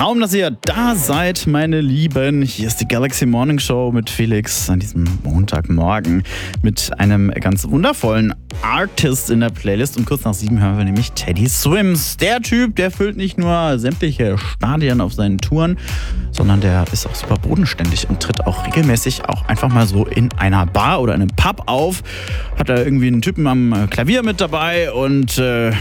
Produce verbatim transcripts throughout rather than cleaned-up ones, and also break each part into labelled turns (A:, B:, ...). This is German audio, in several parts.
A: Traum, dass ihr da seid, meine Lieben. Hier ist die Galaxy Morning Show mit Felix an diesem Montagmorgen mit einem ganz wundervollen Artist in der Playlist. Und kurz nach sieben hören wir nämlich Teddy Swims. Der Typ, der füllt nicht nur sämtliche Stadien auf seinen Touren, sondern der ist auch super bodenständig und tritt auch regelmäßig auch einfach mal so in einer Bar oder in einem Pub auf. Hat da irgendwie einen Typen am Klavier mit dabei und äh,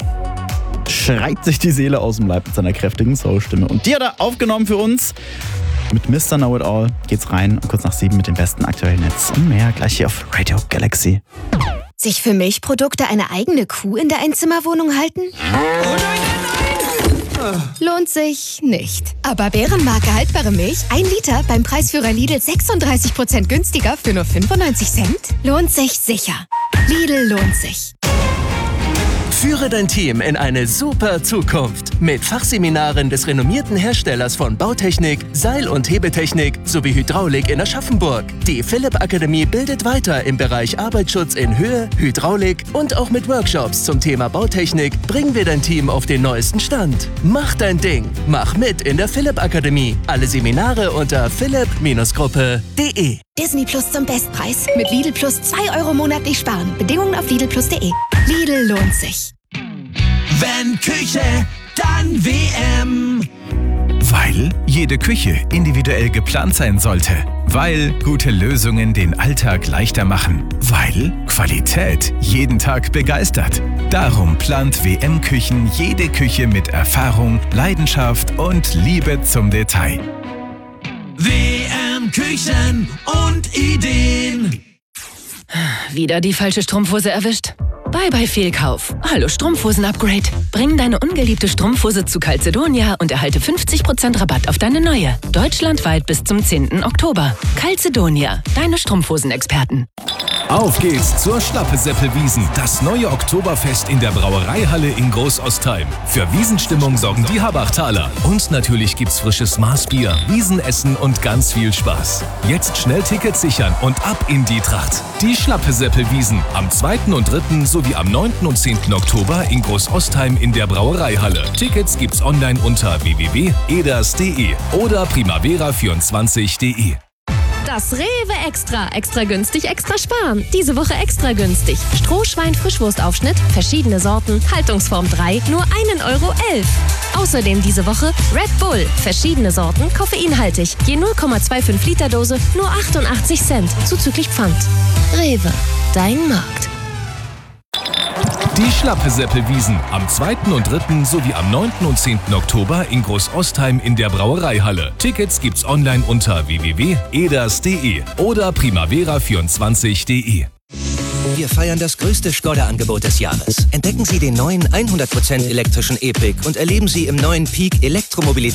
A: schreit sich die Seele aus dem Leib mit seiner kräftigen Soulstimme. Und die hat er aufgenommen für uns. Mit Mister Know-It-All geht's rein und kurz nach sieben mit dem besten aktuellen Netz und mehr gleich hier auf Radio Galaxy.
B: Sich für Milchprodukte eine eigene Kuh in der Einzimmerwohnung halten?
C: Oh nein, nein, nein!
B: Lohnt sich nicht. Aber Bärenmarke haltbare Milch, ein Liter beim Preisführer Lidl sechsunddreißig Prozent günstiger für nur fünfundneunzig Cent? Lohnt sich sicher. Lidl lohnt sich.
D: Führe dein Team in eine super Zukunft mit Fachseminaren des renommierten Herstellers von Bautechnik, Seil- und Hebetechnik sowie Hydraulik in Aschaffenburg. Die Philipp Akademie bildet weiter im Bereich Arbeitsschutz in Höhe, Hydraulik und auch mit Workshops zum Thema Bautechnik bringen wir dein Team auf den neuesten Stand. Mach dein Ding, mach mit in der Philipp Akademie. Alle Seminare unter philipp Gruppe punkt de.
B: Disney Plus zum Bestpreis. Mit Lidl Plus zwei Euro monatlich sparen. Bedingungen auf lidl plus punkt de. Lidl lohnt sich.
C: Wenn Küche, dann W M.
E: Weil jede Küche individuell geplant sein sollte. Weil gute Lösungen den Alltag leichter machen. Weil Qualität jeden Tag begeistert. Darum plant W M Küchen jede Küche mit Erfahrung, Leidenschaft und Liebe zum Detail.
C: W M Küchen und Ideen.
F: Wieder die falsche Strumpfhose erwischt? Bye bye Fehlkauf. Hallo Strumpfhosen-Upgrade. Bring deine ungeliebte Strumpfhose zu Calzedonia und erhalte fünfzig Prozent Rabatt auf deine neue. Deutschlandweit bis zum zehnten Oktober. Calzedonia, deine Strumpfhosen-Experten.
G: Auf geht's zur Schlappeseppel-Wiesn, das neue Oktoberfest in der Brauereihalle in Großostheim. Für Wiesenstimmung sorgen die Habachtaler. Und natürlich gibt's frisches Maßbier, Wiesenessen und ganz viel Spaß. Jetzt schnell Tickets sichern und ab in die Tracht. Die Schlappeseppel-Wiesn am zweiten und dritten sowie am neunten und zehnten Oktober in Großostheim in der Brauereihalle. Tickets gibt's online unter w w w punkt eders punkt de oder primavera vierundzwanzig punkt de.
H: Das Rewe Extra. Extra günstig, extra sparen. Diese Woche extra günstig. Strohschwein Frischwurstaufschnitt, verschiedene Sorten, Haltungsform drei, nur ein Euro elf. Außerdem diese Woche Red Bull, verschiedene Sorten, koffeinhaltig. Je null Komma fünfundzwanzig Liter Dose, nur achtundachtzig Cent, zuzüglich Pfand. Rewe, dein Markt.
G: Die Schlappeseppel-Wiesn am zweiten und dritten sowie am neunten und zehnten Oktober in Großostheim in der Brauereihalle. Tickets gibt's online unter w w w punkt eders punkt de oder primavera vierundzwanzig punkt de.
I: Wir feiern das größte Skoda-Angebot des Jahres. Entdecken Sie den neuen hundert Prozent elektrischen E-Pick und erleben Sie im neuen Peak Elektromobilität